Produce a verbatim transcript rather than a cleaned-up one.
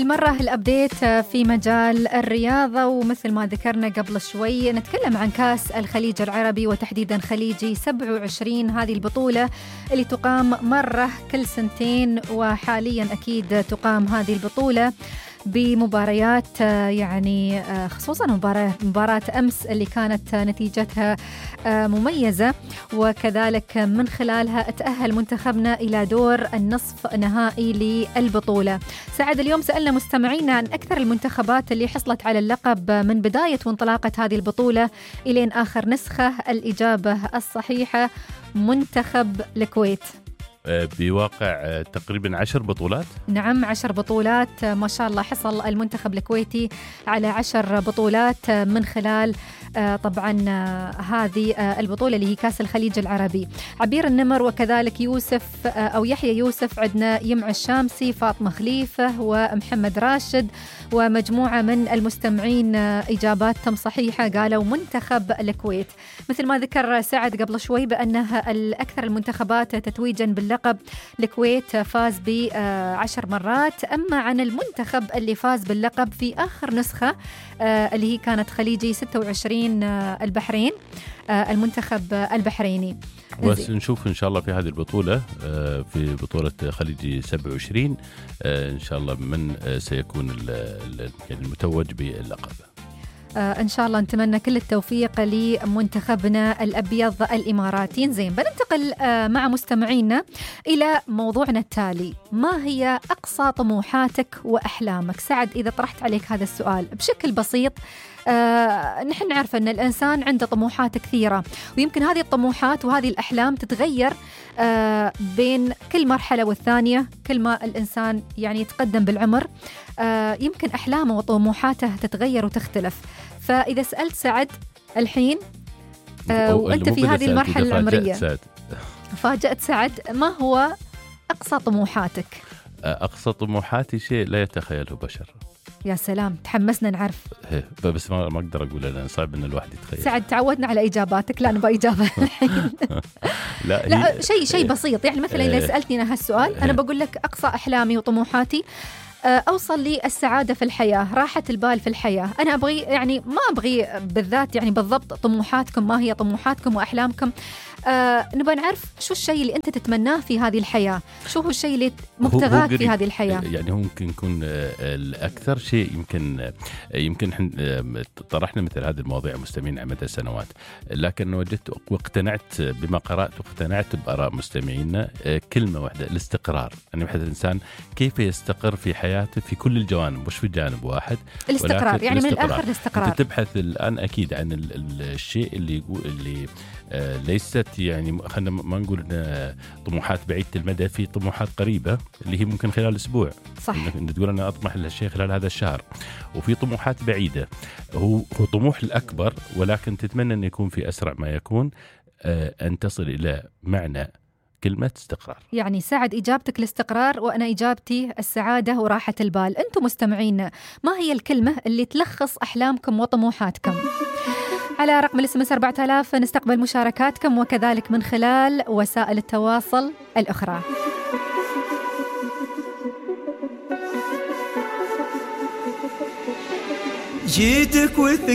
هالمرة الأبديت في مجال الرياضة، ومثل ما ذكرنا قبل شوي نتكلم عن كأس الخليج العربي وتحديدا خليجي سبعة وعشرين. هذه البطولة اللي تقام مرة كل سنتين، وحاليا أكيد تقام هذه البطولة بمباريات، يعني خصوصا مباراة, مباراة أمس اللي كانت نتيجتها مميزة، وكذلك من خلالها تأهل منتخبنا إلى دور النصف نهائي للبطولة. سعد، اليوم سألنا مستمعينا عن أكثر المنتخبات اللي حصلت على اللقب من بداية وانطلاقة هذه البطولة إلين آخر نسخة. الإجابة الصحيحة منتخب الكويت بواقع تقريبا عشر بطولات. نعم، عشر بطولات ما شاء الله. حصل المنتخب الكويتي على عشر بطولات من خلال طبعا هذه البطولة اللي هي كأس الخليج العربي. عبير النمر وكذلك يوسف أو يحيى يوسف، عندنا يمع الشامسي، فاطمة خليفة ومحمد راشد، ومجموعة من المستمعين إجاباتهم صحيحة، قالوا منتخب الكويت. مثل ما ذكر سعد قبل شوي بأنها الأكثر المنتخبات تتويجا باللقب، الكويت فاز بعشر مرات. أما عن المنتخب اللي فاز باللقب في آخر نسخة اللي هي كانت خليجي ستة وعشرين، البحرين، المنتخب البحريني. بس نشوف إن شاء الله في هذه البطولة، في بطولة خليجي سبعة وعشرين إن شاء الله من سيكون المتوج باللقب. آه إن شاء الله نتمنى كل التوفيق لمنتخبنا الأبيض الإماراتي. زين، بننتقل آه مع مستمعينا إلى موضوعنا التالي: ما هي أقصى طموحاتك وأحلامك؟ سعد، إذا طرحت عليك هذا السؤال بشكل بسيط، آه نحن نعرف أن الإنسان عنده طموحات كثيرة، ويمكن هذه الطموحات وهذه الأحلام تتغير آه بين كل مرحلة والثانية. كل ما الإنسان يعني يتقدم بالعمر آه يمكن أحلامه وطموحاته تتغير وتختلف. فإذا سألت سعد الحين آه وأنت في هذه المرحلة العمرية، سعد. فاجأت سعد، ما هو أقصى طموحاتك؟ أقصى طموحاتي شيء لا يتخيله بشر. يا سلام، تحمسنا نعرف. بس ما ما أقدر أقول، لأن صعب إن الواحد يتخيل. سعد، تعودنا على إجاباتك، لا نبغى إجابة الحين. لا, لا شيء شيء بسيط، يعني مثلا إذا سألتني أنا هالسؤال، أنا بقول لك أقصى أحلامي وطموحاتي أوصل لي السعادة في الحياة، راحة البال في الحياة. أنا أبغي، يعني ما أبغي بالذات يعني بالضبط طموحاتكم، ما هي طموحاتكم وأحلامكم؟ آه نبغى نعرف شو الشيء اللي أنت تتمناه في هذه الحياة، شو هو الشيء اللي مبتغاك في هذه الحياة. يعني هو ممكن يكون الأكثر شيء، يمكن يمكن طرحنا مثل هذه المواضيع مستمعين على مدى سنوات، لكن وجدت واقتنعت بما قرأت واقتنعت بآراء مستمعينا كلمة واحدة: الاستقرار. أن يعني الإنسان كيف يستقر في حياته في كل الجوانب، مش في جانب واحد. الاستقرار يعني الاستقرار. من الآخر الاستقرار. أنت تبحث الآن أكيد عن الشيء اللي يقول اللي آه ليست، يعني خلينا ما نقول طموحات بعيدة المدى، في طموحات قريبة اللي هي ممكن خلال أسبوع. صح. إنك تقول أنا أطمح لهالشيء خلال هذا الشهر، وفي طموحات بعيدة هو هو طموح الأكبر، ولكن تتمنى أن يكون في أسرع ما يكون آه أن تصل إلى معنى كلمة استقرار. يعني سعد إجابتك الاستقرار، وأنا إجابتي السعادة وراحة البال. أنتم مستمعين، ما هي الكلمة اللي تلخص أحلامكم وطموحاتكم؟ على رقم الاس ام اس أربعة آلاف نستقبل مشاركاتكم، وكذلك من خلال وسائل التواصل الأخرى. جيتك